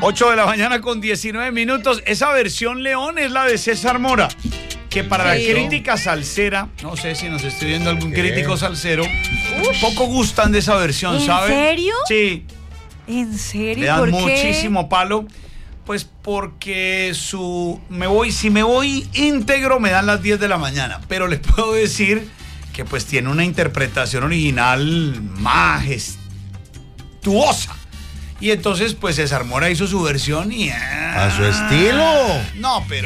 8 de la mañana con 19 minutos. Esa versión León es la de César Mora, que para la crítica salsera, no sé si nos estoy viendo algún crítico salsero, poco gustan de esa versión, ¿sabe? ¿En serio? Sí. ¿En serio? Le dan ¿Por qué? muchísimo palo. Pues porque si me voy íntegro me dan las 10 de la mañana, pero les puedo decir que pues tiene una interpretación original majestuosa. Y entonces pues César Mora hizo su versión y... A su estilo. No, pero...